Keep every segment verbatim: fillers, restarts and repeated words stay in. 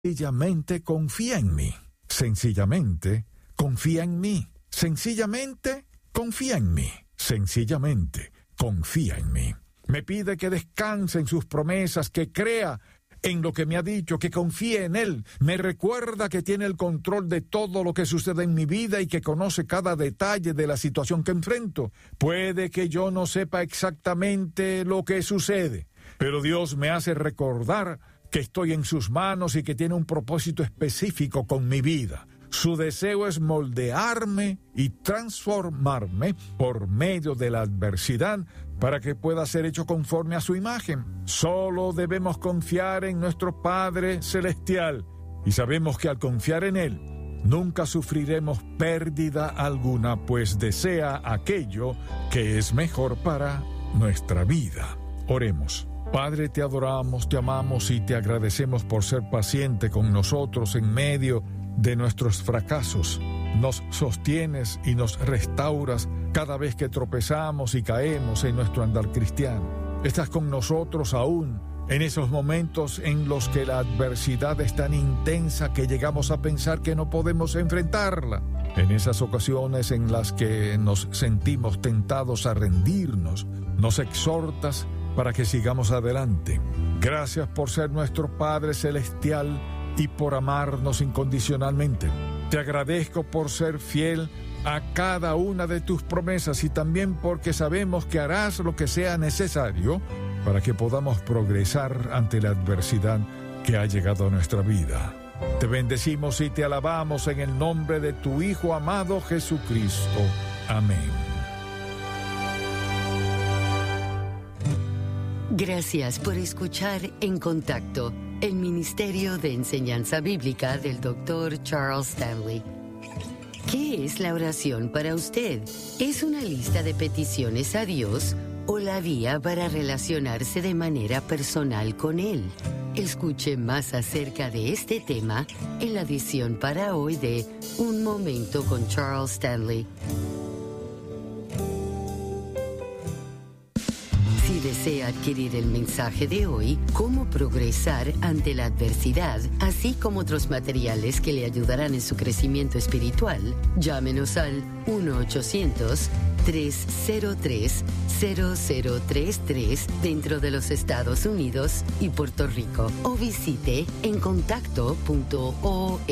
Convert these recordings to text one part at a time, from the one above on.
Sencillamente confía en mí. Sencillamente confía en mí. Sencillamente confía en mí. Sencillamente confía en mí. Me pide que descanse en sus promesas, que crea en lo que me ha dicho, que confíe en Él. Me recuerda que tiene el control de todo lo que sucede en mi vida y que conoce cada detalle de la situación que enfrento. Puede que yo no sepa exactamente lo que sucede, pero Dios me hace recordar que estoy en sus manos y que tiene un propósito específico con mi vida. Su deseo es moldearme y transformarme por medio de la adversidad para que pueda ser hecho conforme a su imagen. Solo debemos confiar en nuestro Padre Celestial y sabemos que al confiar en Él nunca sufriremos pérdida alguna, pues desea aquello que es mejor para nuestra vida. Oremos. Padre, te adoramos, te amamos y te agradecemos por ser paciente con nosotros en medio de nuestros fracasos. Nos sostienes y nos restauras cada vez que tropezamos y caemos en nuestro andar cristiano. Estás con nosotros aún en esos momentos en los que la adversidad es tan intensa que llegamos a pensar que no podemos enfrentarla. En esas ocasiones en las que nos sentimos tentados a rendirnos, nos exhortas para que sigamos adelante. Gracias por ser nuestro Padre Celestial y por amarnos incondicionalmente. Te agradezco por ser fiel a cada una de tus promesas y también porque sabemos que harás lo que sea necesario para que podamos progresar ante la adversidad que ha llegado a nuestra vida. Te bendecimos y te alabamos en el nombre de tu Hijo amado Jesucristo. Amén. Gracias por escuchar En Contacto, el Ministerio de Enseñanza Bíblica del doctor Charles Stanley. ¿Qué es la oración para usted? ¿Es una lista de peticiones a Dios o la vía para relacionarse de manera personal con Él? Escuche más acerca de este tema en la edición para hoy de Un Momento con Charles Stanley. Si desea adquirir el mensaje de hoy, Cómo progresar ante la adversidad, así como otros materiales que le ayudarán en su crecimiento espiritual, llámenos al uno ochocientos, tres cero tres, cero cero tres tres dentro de los Estados Unidos y Puerto Rico o visite en contacto punto org.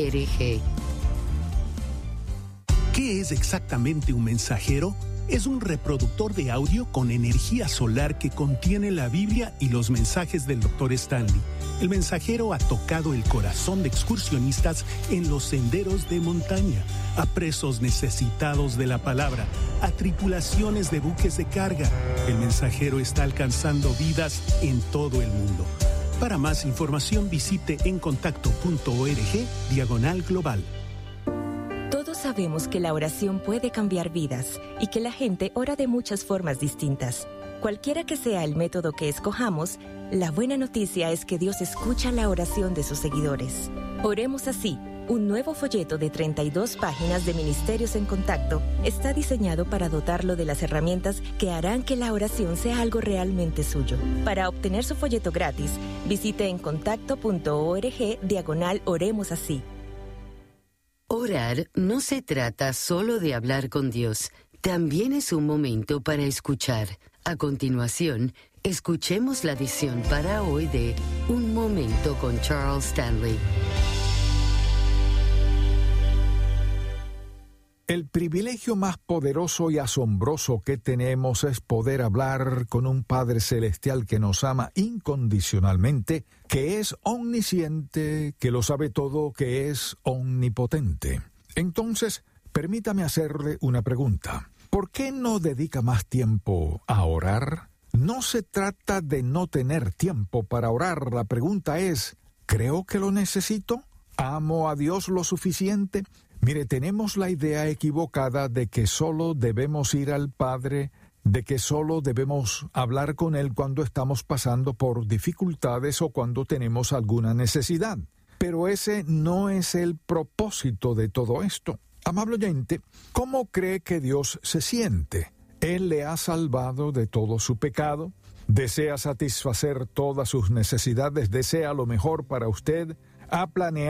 ¿Qué es exactamente un mensajero? Es un reproductor de audio con energía solar que contiene la Biblia y los mensajes del doctor Stanley. El mensajero ha tocado el corazón de excursionistas en los senderos de montaña, a presos necesitados de la palabra, a tripulaciones de buques de carga. El mensajero está alcanzando vidas en todo el mundo. Para más información visite en contacto punto org diagonal global. Todos sabemos que la oración puede cambiar vidas y que la gente ora de muchas formas distintas. Cualquiera que sea el método que escojamos, la buena noticia es que Dios escucha la oración de sus seguidores. Oremos así. Un nuevo folleto de treinta y dos páginas de Ministerios en Contacto está diseñado para dotarlo de las herramientas que harán que la oración sea algo realmente suyo. Para obtener su folleto gratis, visite en contacto punto org diagonal oremos así. Orar no se trata solo de hablar con Dios, también es un momento para escuchar. A continuación, escuchemos la edición para hoy de Un Momento con Charles Stanley. El privilegio más poderoso y asombroso que tenemos es poder hablar con un Padre Celestial que nos ama incondicionalmente, que es omnisciente, que lo sabe todo, que es omnipotente. Entonces, permítame hacerle una pregunta. ¿Por qué no dedica más tiempo a orar? No se trata de no tener tiempo para orar. La pregunta es, ¿creo que lo necesito? ¿Amo a Dios lo suficiente? Mire, tenemos la idea equivocada de que solo debemos ir al Padre, de que solo debemos hablar con Él cuando estamos pasando por dificultades o cuando tenemos alguna necesidad. Pero ese no es el propósito de todo esto. Amable oyente, ¿cómo cree que Dios se siente? Él le ha salvado de todo su pecado, desea satisfacer todas sus necesidades, desea lo mejor para usted, ha planeado